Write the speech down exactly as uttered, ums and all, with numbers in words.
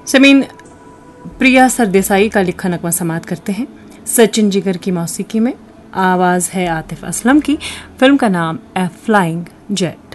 जमीन प्रिया सरदेसाई का लिखा नगमा समाप्त करते हैं सचिन जिगर की मौसीकी में। आवाज है आतिफ असलम की। फिल्म का नाम ए फ्लाइंग जेट।